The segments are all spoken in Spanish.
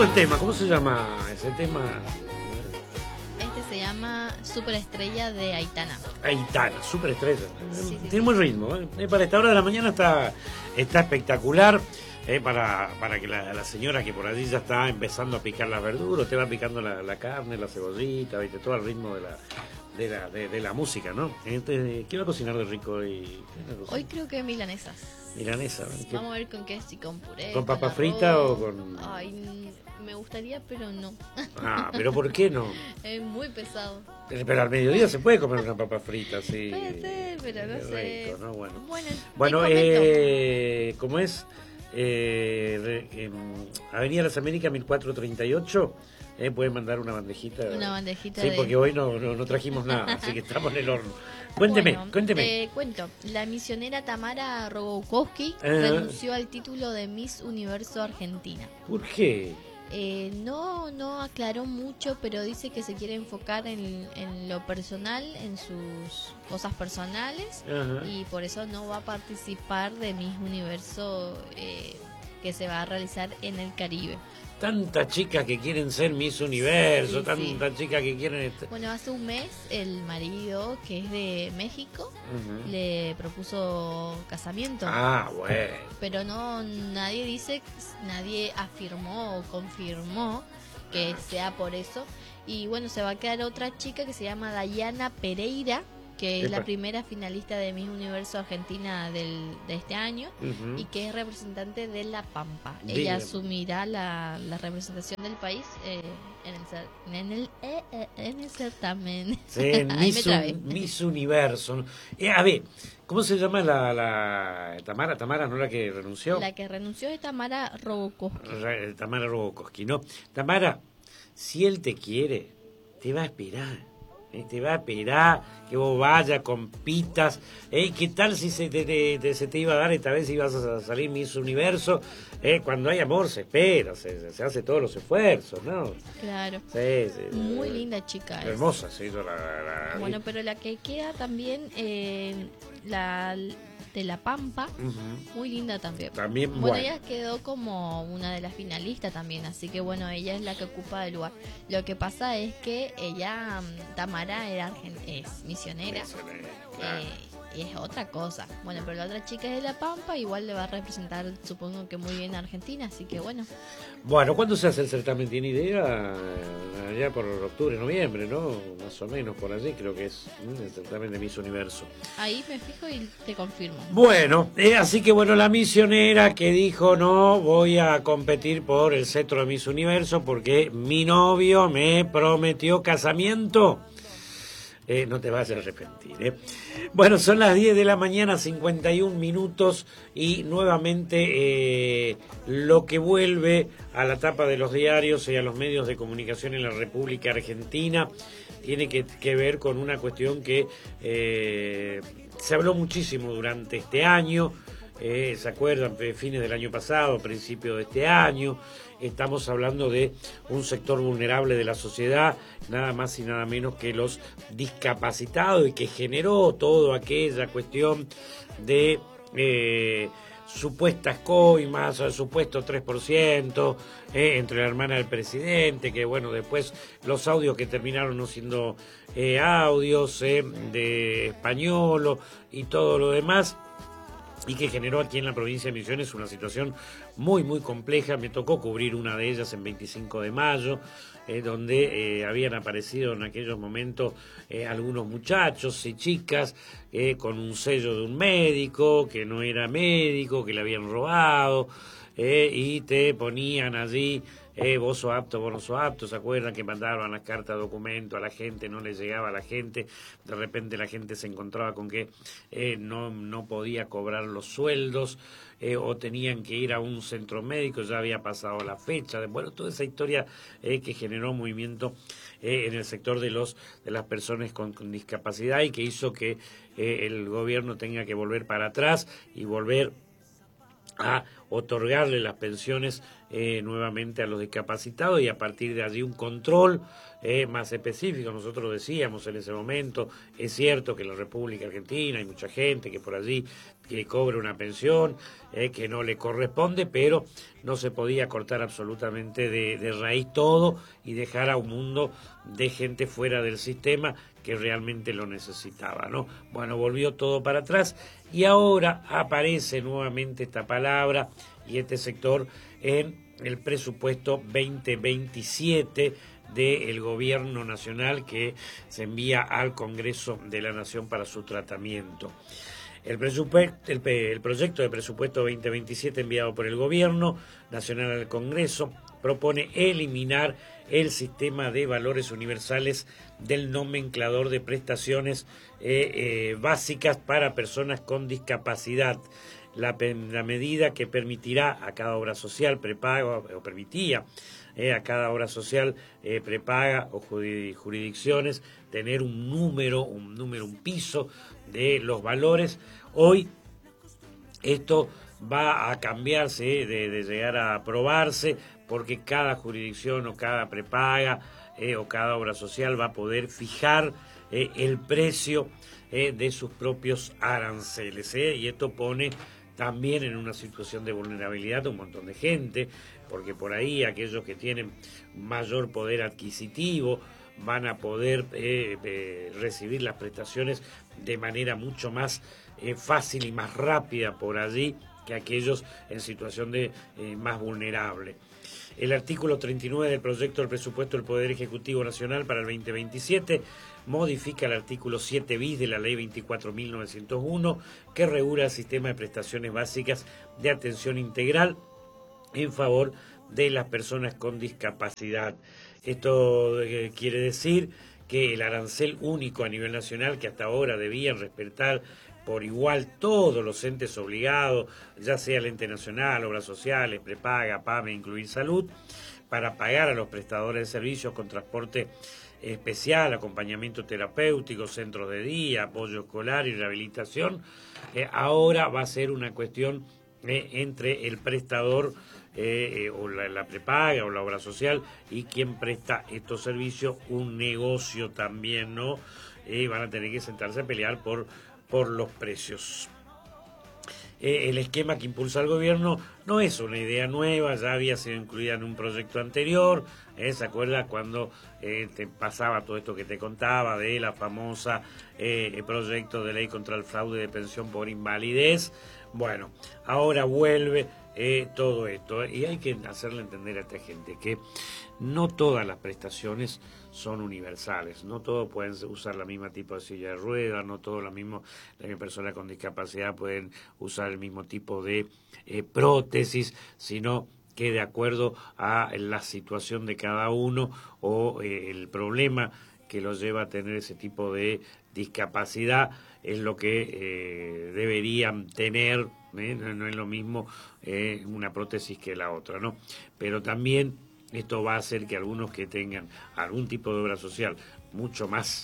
buen tema. ¿Cómo se llama ese tema? Este se llama Superestrella de Aitana. Aitana, superestrella. Sí, sí, Tiene buen ritmo. Para esta hora de la mañana está espectacular. Para que la señora que por allí ya está empezando a picar las verduras, te va picando la carne, la cebollita, ¿viste? Todo el ritmo de la música, ¿no? ¿Qué va a cocinar de rico hoy? Hoy creo que milanesas. Milanesa. Vamos a ver con qué, si con puré. ¿Con papa arroz. frita o con...? Ay, me gustaría, pero no. Ah, pero ¿por qué no? Es muy pesado. Pero al mediodía se puede comer una papa frita, sí. Puede ser, pero no sé. Rico, ¿no? Bueno, ¿cómo es? Avenida Las Américas 1438. Pueden mandar una bandejita. Una bandejita. Sí, porque hoy no trajimos nada, así que estamos en el horno. Cuénteme. Cuento. La misionera Tamara Rogowski renunció al título de Miss Universo Argentina. ¿Por qué? No aclaró mucho, pero dice que se quiere enfocar en lo personal, en sus cosas personales. Ajá. Y por eso no va a participar de Miss Universo que se va a realizar en el Caribe. Tantas chicas que quieren ser Miss Universo, tantas chicas que quieren... Bueno, hace un mes el marido, que es de México, le propuso casamiento. Ah, bueno. Pero nadie afirmó o confirmó que sea por eso. Y bueno, se va a quedar otra chica que se llama Dayana Pereira, que es la primera finalista de Miss Universo Argentina de este año, y que es representante de La Pampa. Ella asumirá la representación del país en el certamen. Sí, en Miss Universo. A ver, ¿cómo se llama la Tamara? Tamara, ¿no la que renunció? La que renunció es Tamara Rogowski. Tamara Rogowski, ¿no? Tamara, si él te quiere, te va a esperar. Te va a esperar que vos vayas, compitas. ¿Qué tal si se te iba a dar esta vez, ibas a salir Miss Universo? Cuando hay amor se espera, se hace todos los esfuerzos, ¿no? Claro. Sí, muy linda chica. Hermosa, sí. Bueno, pero la que queda también, la de La Pampa, muy linda también. Bueno, ella quedó como una de las finalistas también, así que bueno, ella es la que ocupa el lugar. Lo que pasa es que ella, Tamara, es misionera. Y es otra cosa. Bueno, pero la otra chica es de La Pampa, igual le va a representar, supongo que muy bien a Argentina, así que bueno. Bueno, ¿cuándo se hace el certamen? ¿Tiene idea? Allá por octubre, noviembre, ¿no? Más o menos por allí, creo que es el certamen de Miss Universo. Ahí me fijo y te confirmo. Bueno, así que bueno, la misionera que dijo no voy a competir por el cetro de Miss Universo porque mi novio me prometió casamiento. No te vas a arrepentir, Bueno, son las 10 de la mañana, 51 minutos, y nuevamente lo que vuelve a la tapa de los diarios y a los medios de comunicación en la República Argentina tiene que ver con una cuestión que se habló muchísimo durante este año. ¿Se acuerdan? Fines del año pasado, principio de este año, estamos hablando de un sector vulnerable de la sociedad, nada más y nada menos que los discapacitados, y que generó toda aquella cuestión de supuestas coimas, o supuesto 3%, entre la hermana del presidente, que bueno, después los audios que terminaron no siendo audios de Españolo y todo lo demás, y que generó aquí en la provincia de Misiones una situación muy, muy compleja. Me tocó cubrir una de ellas en 25 de mayo, donde habían aparecido en aquellos momentos algunos muchachos y chicas con un sello de un médico, que no era médico, que le habían robado, y te ponían allí... vos sos apto, vos no sos apto. ¿Se acuerdan que mandaban las cartas de documento a la gente? No le llegaba a la gente. De repente la gente se encontraba con que no podía cobrar los sueldos, o tenían que ir a un centro médico, ya había pasado la fecha. Bueno, toda esa historia que generó movimiento en el sector de las personas con discapacidad, y que hizo que el gobierno tenga que volver para atrás y volver a otorgarle las pensiones nuevamente a los discapacitados y a partir de allí un control más específico. Nosotros decíamos en ese momento, es cierto que en la República Argentina hay mucha gente que por allí que cobra una pensión que no le corresponde, pero no se podía cortar absolutamente de raíz todo y dejar a un mundo de gente fuera del sistema que realmente lo necesitaba, ¿no? Bueno, volvió todo para atrás y ahora aparece nuevamente esta palabra y este sector en el presupuesto 2027 del Gobierno Nacional que se envía al Congreso de la Nación para su tratamiento. El proyecto de presupuesto 2027 enviado por el Gobierno Nacional al Congreso propone eliminar el sistema de valores universales del nomenclador de prestaciones básicas para personas con discapacidad. La medida que permitirá a cada obra social prepaga, o permitía a cada obra social prepaga o jurisdicciones tener un número, un piso de los valores. Hoy esto va a cambiarse de llegar a aprobarse porque cada jurisdicción o cada prepaga o cada obra social va a poder fijar el precio de sus propios aranceles, y esto pone también en una situación de vulnerabilidad a un montón de gente, porque por ahí aquellos que tienen mayor poder adquisitivo van a poder recibir las prestaciones de manera mucho más fácil y más rápida por allí que aquellos en situación de más vulnerable. El artículo 39 del proyecto del presupuesto del Poder Ejecutivo Nacional para el 2027 modifica el artículo 7 bis de la Ley 24.901 que regula el sistema de prestaciones básicas de atención integral en favor de las personas con discapacidad. Esto quiere decir que el arancel único a nivel nacional, que hasta ahora debían respetar por igual todos los entes obligados, ya sea el ente nacional, obras sociales, prepaga, PAME, incluir salud, para pagar a los prestadores de servicios con transporte especial, acompañamiento terapéutico, centros de día, apoyo escolar y rehabilitación, ahora va a ser una cuestión entre el prestador o la prepaga o la obra social y quien presta estos servicios, un negocio también, ¿no? Van a tener que sentarse a pelear por los precios. El esquema que impulsa el gobierno no es una idea nueva, ya había sido incluida en un proyecto anterior. ¿Se acuerda cuando te pasaba todo esto que te contaba de la famosa proyecto de ley contra el fraude de pensión por invalidez? Bueno, ahora vuelve todo esto y hay que hacerle entender a esta gente que no todas las prestaciones son universales, no todos pueden usar la misma tipo de silla de ruedas, no todos las mismas personas con discapacidad pueden usar el mismo tipo de prótesis, sino que de acuerdo a la situación de cada uno o el problema que los lleva a tener ese tipo de discapacidad es lo que deberían tener, no es lo mismo una prótesis que la otra, ¿no? Pero también esto va a hacer que algunos que tengan algún tipo de obra social mucho más,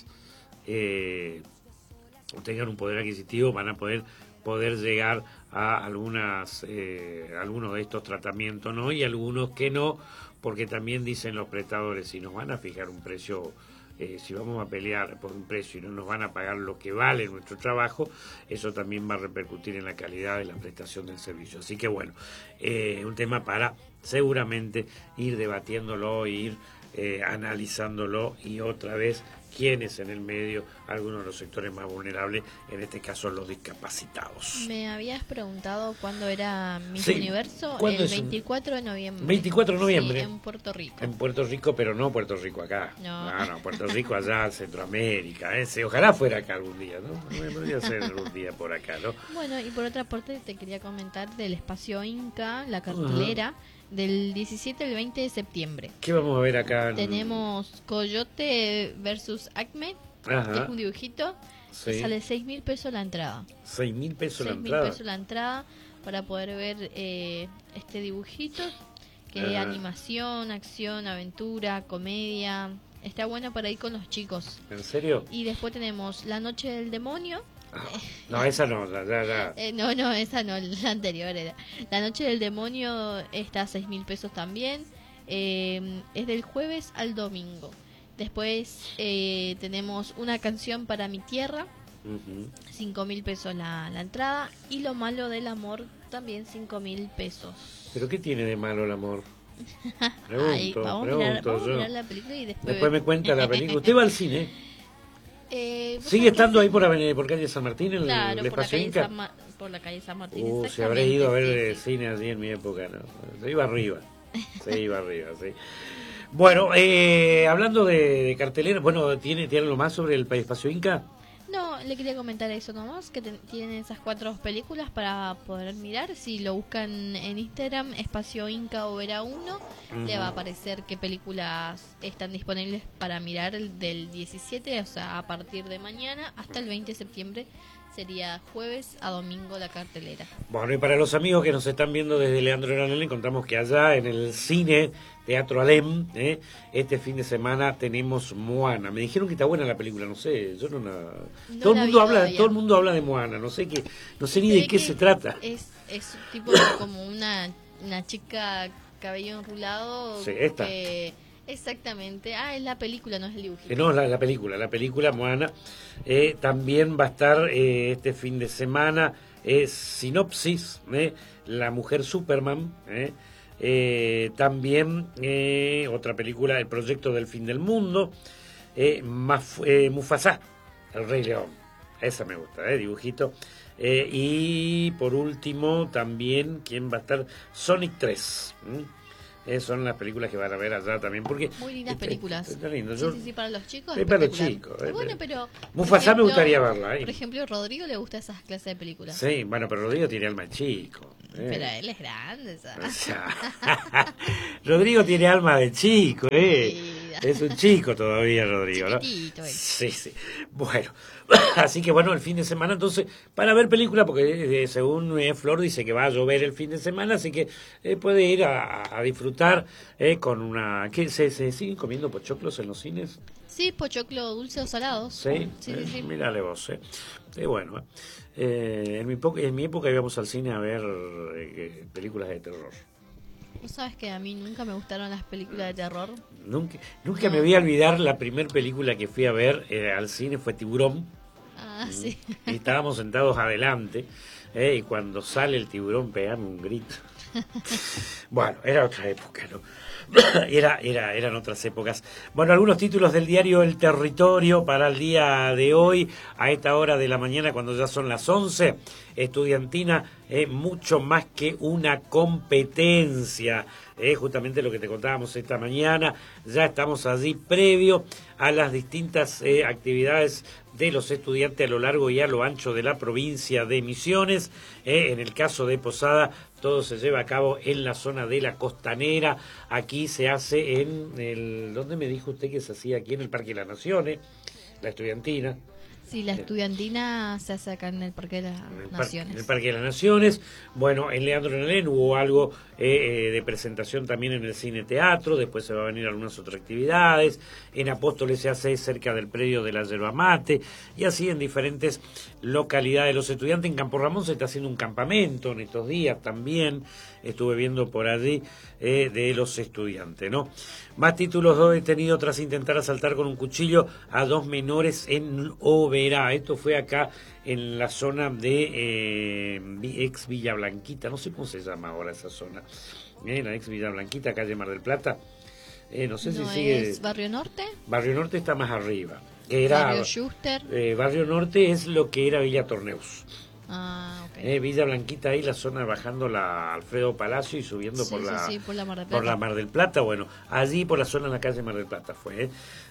tengan un poder adquisitivo, van a poder llegar a algunos de estos tratamientos, ¿no? Y algunos que no, porque también dicen los prestadores, si nos van a fijar un precio, si vamos a pelear por un precio y no nos van a pagar lo que vale nuestro trabajo, eso también va a repercutir en la calidad de la prestación del servicio. Así que bueno, un tema para seguramente ir debatiéndolo, ir analizándolo y otra vez quiénes en el medio, algunos de los sectores más vulnerables, en este caso los discapacitados. Me habías preguntado cuándo era Miss Universo, el 24 de noviembre. 24 de noviembre. Sí, en Puerto Rico. En Puerto Rico, pero no Puerto Rico acá. No, Puerto Rico allá, Centroamérica. Ojalá fuera acá algún día, ¿no? Podría ser algún día por acá, ¿no? Bueno, y por otra parte te quería comentar del espacio Inca, la cartelera. Del 17 al 20 de septiembre. ¿Qué vamos a ver acá? Tenemos Coyote versus Acme, que es un dibujito. Sí. Sale 6.000 pesos la entrada. 6.000 pesos la entrada. 6.000 pesos la entrada para poder ver este dibujito, que es animación, acción, aventura, comedia. Está bueno para ir con los chicos. ¿En serio? Y después tenemos La Noche del Demonio, No, esa no, no, esa no, la anterior era. La Noche del Demonio está a 6.000 pesos también. Es del jueves al domingo. Después tenemos Una canción para mi tierra, 5.000 pesos la entrada. Y Lo malo del amor, también 5.000 pesos. ¿Pero qué tiene de malo el amor? Vamos a mirar la película y después me cuenta la película. ¿Usted va al cine? ¿Sigue estando ahí por calle San Martín, en el espacio Inca? Por la calle San Martín, se habré ido a ver cine allí en mi época, ¿no? Se iba arriba, sí. Bueno, hablando de cartelera, bueno, ¿tiene algo más sobre el espacio Inca? No, le quería comentar eso nomás, que tienen esas 4 películas para poder mirar. Si lo buscan en Instagram, Espacio Inca Overa 1, le va a aparecer qué películas están disponibles para mirar del 17, o sea, a partir de mañana hasta el 20 de septiembre. Sería jueves a domingo la cartelera. Bueno, y para los amigos que nos están viendo desde Leandro Granel, contamos que allá en el cine Teatro Alem, este fin de semana tenemos Moana. Me dijeron que está buena la película, no sé, yo no todo el mundo habla de Moana, no sé ni de qué se trata. Es tipo como una chica cabello enrulado. Sí, esta. Exactamente. Es la película, no es el dibujito. No, la película Moana. También va a estar este fin de semana Sinopsis, La mujer Superman. También otra película, El proyecto del fin del mundo. Mufasa, El Rey León. Esa me gusta, dibujito. Y por último también, ¿quién va a estar? Sonic 3. Son las películas que van a ver allá también, porque muy lindas películas. Está lindo. Sí, para los chicos. Para los chicos. Bueno, pero Mufasa me gustaría verla. Por ejemplo, Rodrigo le gusta esas clases de películas. Sí, bueno, pero Rodrigo tiene alma de chico. Pero él es grande, ¿sabes? Rodrigo tiene alma de chico, Sí. Es un chico todavía, Rodrigo, ¿no? Sí. Bueno, así que bueno, el fin de semana, entonces, para ver película, porque según Flor dice que va a llover el fin de semana, así que puede ir a disfrutar con una... ¿Qué, se siguen comiendo pochoclos en los cines? Sí, pochoclo dulce o salados. Sí. Mírale vos, bueno, en mi época íbamos al cine a ver películas de terror. ¿Vos sabes que a mí nunca me gustaron las películas de terror? Nunca me voy a olvidar la primera película que fui a ver al cine fue Tiburón. Sí. Y estábamos sentados adelante y cuando sale el tiburón pegame un grito. Bueno, era otra época, ¿no? Eran otras épocas. Bueno, algunos títulos del diario El Territorio para el día de hoy, a esta hora de la mañana, cuando ya son las 11. Estudiantina, mucho más que una competencia. Justamente lo que te contábamos esta mañana. Ya estamos allí previo a las distintas actividades de los estudiantes a lo largo y a lo ancho de la provincia de Misiones. En el caso de Posada, todo se lleva a cabo en la zona de la Costanera. Aquí se hace ¿dónde me dijo usted que se hacía? Aquí en el Parque de las Naciones, la estudiantina. Sí, la estudiantina se hace acá en el Parque de las Naciones. En el Parque de las Naciones. Bueno, en Leandro Granel hubo algo de presentación también en el Cine Teatro. Después se va a venir algunas otras actividades. En Apóstoles se hace cerca del predio de la Yerba Mate. Y así en diferentes localidades. Los estudiantes en Campo Ramón se está haciendo un campamento en estos días también. Estuve viendo por allí de los estudiantes, ¿no? Más títulos: 2 detenidos tras intentar asaltar con un cuchillo a 2 menores en Oberá. Esto fue acá en la zona de ex Villa Blanquita. No sé cómo se llama ahora esa zona. La ex Villa Blanquita, calle Mar del Plata. No sé si sigue. ¿Es Barrio Norte? Barrio Norte está más arriba. Barrio Schuster. Barrio Norte es lo que era Villa Torneus. Okay. Villa Blanquita, ahí la zona bajando la Alfredo Palacio y subiendo por la Mar del Plata. Por la Mar del Plata. Bueno, allí por la zona en la calle Mar del Plata fue.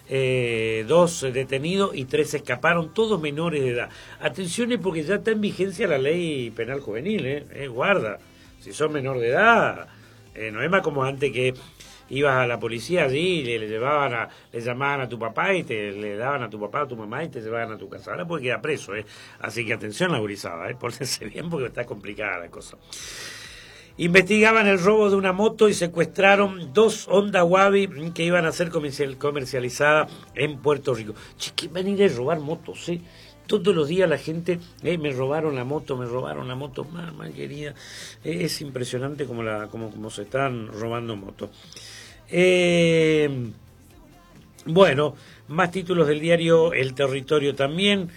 2 detenidos y 3 escaparon, todos menores de edad. Atenciones, porque ya está en vigencia la ley penal juvenil, guarda, si son menor de edad, no es más como antes que ibas a la policía allí y le llamaban a tu papá y le daban a tu papá o a tu mamá y te llevaban a tu casa. Ahora puede quedar preso, así que atención la gurizada, pórtense bien porque está complicada la cosa. Investigaban el robo de una moto y secuestraron 2 Honda Wabi que iban a ser comercializadas en Puerto Rico. Che, que van a ir a robar motos, Todos los días la gente, me robaron la moto, mamá querida. Es impresionante como se están robando motos. Bueno, más títulos del diario El Territorio también.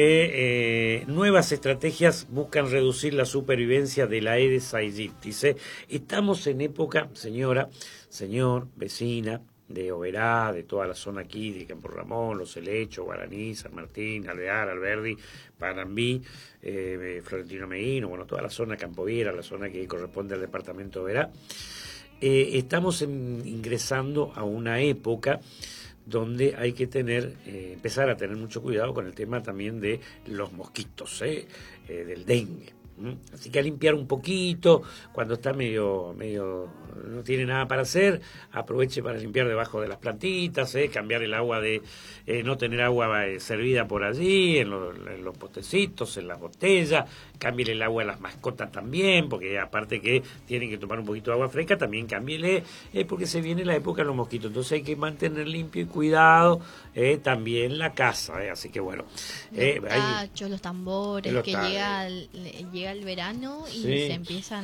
Nuevas estrategias buscan reducir la supervivencia de la Aedes aegypti. Estamos en época, señora, señor, vecina, de Oberá, de toda la zona aquí, de Campo Ramón, Los Helechos, Guaraní, San Martín, Alvear, Alberdi, Panambí, Florentino Meguino, bueno, toda la zona Campoviera, la zona que corresponde al departamento de Oberá. Estamos ingresando a una época donde hay que empezar a tener mucho cuidado con el tema también de los mosquitos, del dengue. Así que a limpiar un poquito, cuando está medio no tiene nada para hacer, aproveche para limpiar debajo de las plantitas, cambiar el agua no tener agua servida por allí, en los potecitos, en las botellas, cámbiale el agua a las mascotas también, porque aparte que tienen que tomar un poquito de agua fresca, también cámbiale, porque se viene la época de los mosquitos, entonces hay que mantener limpio y cuidado también la casa, así que bueno. Los tachos, los tambores, llega el verano y se empiezan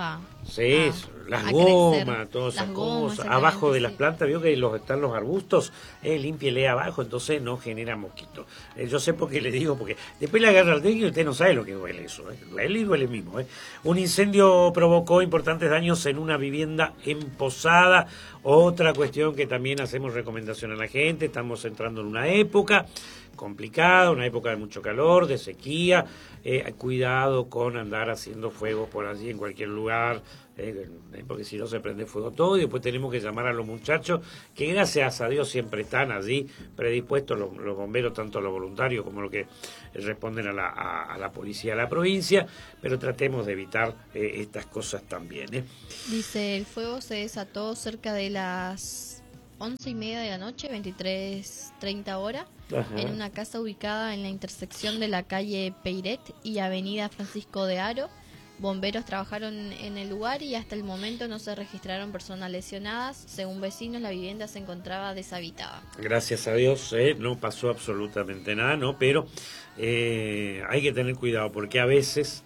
las gomas, todas esas cosas, abajo de las plantas, vio que están los arbustos, límpiele abajo, entonces no genera mosquitos. Yo sé por qué le digo, porque después le agarra el dengue y usted no sabe lo que duele eso, duele y duele mismo. Un incendio provocó importantes daños en una vivienda en Posada, otra cuestión que también hacemos recomendación a la gente, estamos entrando en una época complicada, una época de mucho calor, de sequía, cuidado con andar haciendo fuego por allí en cualquier lugar, porque si no se prende fuego todo, y después tenemos que llamar a los muchachos, que gracias a Dios siempre están allí predispuestos los bomberos, tanto los voluntarios como los que responden a la policía de la provincia, pero tratemos de evitar estas cosas también. Dice, el fuego se desató cerca de las 11:30 de la noche, 23:30 horas, en una casa ubicada en la intersección de la calle Peiret y avenida Francisco de Haro. Bomberos trabajaron en el lugar y hasta el momento no se registraron personas lesionadas. Según vecinos, la vivienda se encontraba deshabitada. Gracias a Dios no pasó absolutamente nada, ¿no? Pero hay que tener cuidado porque a veces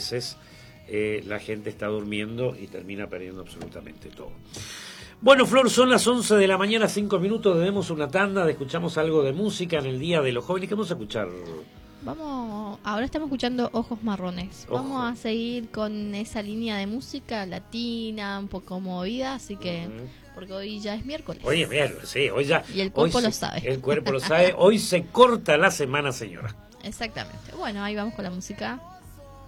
la gente está durmiendo y termina perdiendo absolutamente todo. Bueno, Flor, son las 11 de la mañana, 5 minutos, debemos una tanda, escuchamos algo de música en el Día de los Jóvenes. ¿Qué vamos a escuchar? Ahora estamos escuchando Ojos Marrones. Vamos a seguir con esa línea de música latina, un poco movida, así que, porque hoy ya es miércoles. Hoy es miércoles, sí, hoy ya. Y el cuerpo lo sabe. El cuerpo lo sabe, hoy se corta la semana, señora. Exactamente. Bueno, ahí vamos con la música.